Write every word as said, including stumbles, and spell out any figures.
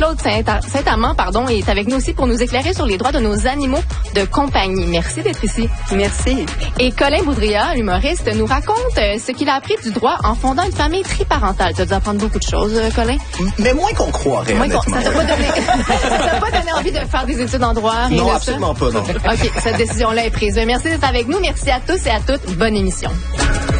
Claude Saint-Amand, pardon, est avec nous aussi pour nous éclairer sur les droits de nos animaux de compagnie. Merci d'être ici. Merci. Et Colin Boudria, l'humoriste, nous raconte euh, ce qu'il a appris du droit en fondant une famille triparentale. Tu as dû apprendre beaucoup de choses, euh, Colin? Mais moins qu'on croirait, moins qu'on, honnêtement. Ça t'a pas donné, ça t'a pas donné envie de faire des études en droit? Rien Non, de absolument ça? pas, non. OK, cette décision-là est prise. Merci d'être avec nous. Merci à tous et à toutes. Bonne émission.